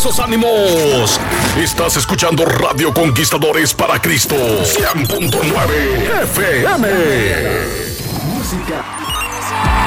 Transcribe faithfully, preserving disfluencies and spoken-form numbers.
esos ánimos. Estás escuchando Radio Conquistadores para Cristo. cien punto nueve F M. Música